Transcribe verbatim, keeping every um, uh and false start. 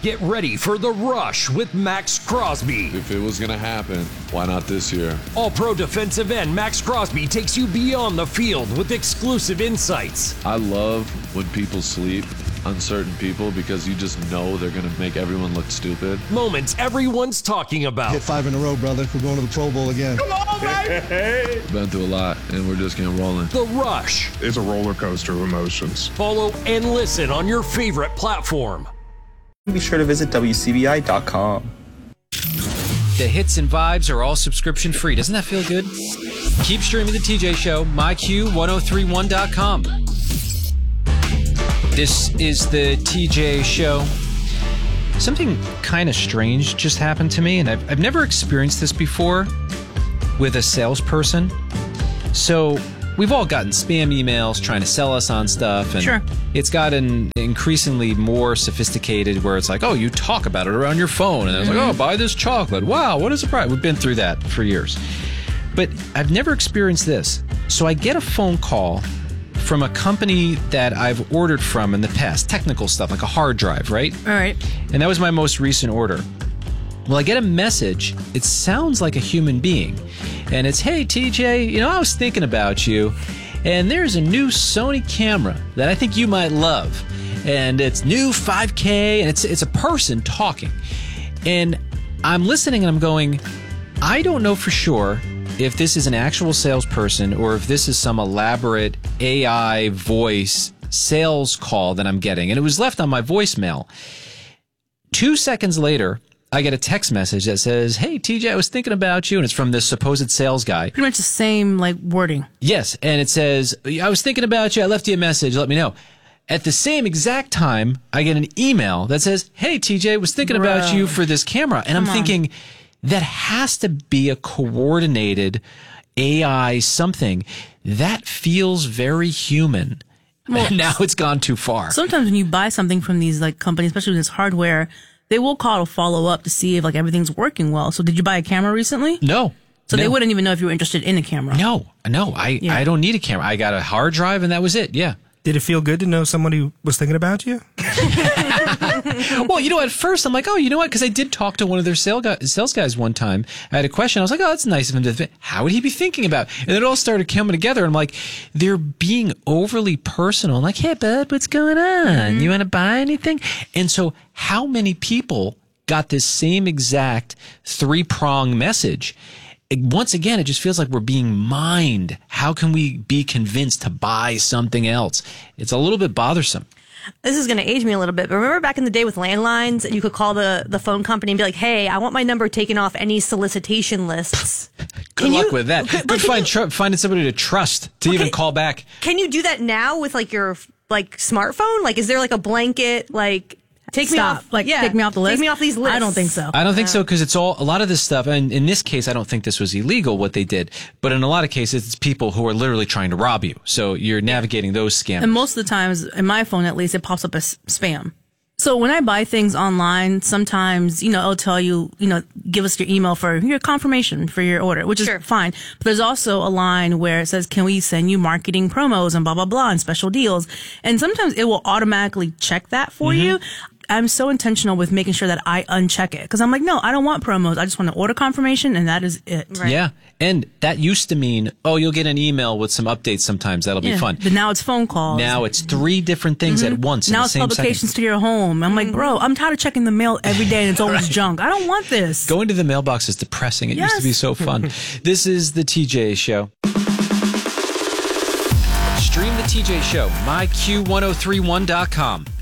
Get ready for The Rush with Max Crosby. If it was going to happen, why not this year? All-Pro defensive end Max Crosby takes you beyond the field with exclusive insights. I love when people sleep, uncertain people, because you just know they're going to make everyone look stupid. Moments everyone's talking about. Hit five in a row, brother. We're going to the Pro Bowl again. Come on, baby! Been through a lot, and we're just getting rolling. The Rush. It's a roller coaster of emotions. Follow and listen on your favorite platform. Be sure to visit W C B I dot com. The hits and vibes are all subscription free. Doesn't that feel good? Keep streaming the T J Show, my Q ten thirty-one dot com. This is the T J Show. Something kind of strange just happened to me, and I've, I've never experienced this before with a salesperson. So we've all gotten spam emails trying to sell us on stuff, and sure. It's gotten increasingly more sophisticated where it's like, oh, you talk about it around your phone, and it's mm-hmm. like, oh, buy this chocolate. Wow, what a surprise. We've been through that for years. But I've never experienced this. So I get a phone call from a company that I've ordered from in the past, technical stuff, like a hard drive, right? All right. And that was my most recent order. Well, I get a message. It sounds like a human being. And it's, hey, T J, you know, I was thinking about you, and there's a new Sony camera that I think you might love. And it's new five K, and it's it's a person talking. And I'm listening, and I'm going, I don't know for sure if this is an actual salesperson or if this is some elaborate A I voice sales call that I'm getting. And it was left on my voicemail. Two seconds later, I get a text message that says, hey, T J, I was thinking about you. And it's from this supposed sales guy. Pretty much the same, like, wording. Yes. And it says, I was thinking about you. I left you a message. Let me know. At the same exact time, I get an email that says, hey, T J, was thinking Bro. about you for this camera. And Come I'm on. thinking, that has to be a coordinated A I something. That feels very human. Well, and now it's gone too far. Sometimes when you buy something from these like companies, especially when it's hardware, they will call to follow up to see if like everything's working well. So did you buy a camera recently? No. So no. they wouldn't even know if you were interested in a camera? No. No, I, yeah. I don't need a camera. I got a hard drive and that was it. Yeah. Did it feel good to know somebody was thinking about you? Well, you know, at first I'm like, oh, you know what? Because I did talk to one of their sales guys, sales guys one time. I had a question. I was like, oh, that's nice of him to think. How would he be thinking about? And it all started coming together. And I'm like, they're being overly personal. I'm like, hey, bud, what's going on? Mm-hmm. You want to buy anything? And so how many people got this same exact three-prong message? Once again, it just feels like we're being mined. How can we be convinced to buy something else? It's a little bit bothersome. This is going to age me a little bit, but remember back in the day with landlines, and you could call the, the phone company and be like, hey, I want my number taken off any solicitation lists. Good Can luck you, with that. Good Good find tr- finding somebody to trust to okay, even call back. Can you do that now with like your like smartphone? Like, is there like a blanket, like... Take Stop. me off, like yeah. take me off the list. Take me off these lists. I don't think so. I don't think so because it's all a lot of this stuff. And in this case, I don't think this was illegal what they did. But in a lot of cases, it's people who are literally trying to rob you. So you're navigating those scams. And most of the times, in my phone at least, it pops up as spam. So when I buy things online, sometimes, you know, it'll tell you, you know, give us your email for your confirmation for your order, which is sure. fine. But there's also a line where it says, can we send you marketing promos and blah, blah, blah and special deals? And sometimes it will automatically check that for mm-hmm. you. I'm so intentional with making sure that I uncheck it because I'm like, no, I don't want promos. I just want an order confirmation, and that is it. Right. Yeah, and that used to mean, oh, you'll get an email with some updates sometimes. That'll yeah. be fun. But now it's phone calls. Now it's three different things mm-hmm. at once. Now in the it's same publications second. to your home. I'm like, bro, I'm tired of checking the mail every day, and it's always right. junk. I don't want this. Going to the mailbox is depressing. It yes. used to be so fun. This is the T J Show. Stream the T J Show, my Q ten thirty-one dot com.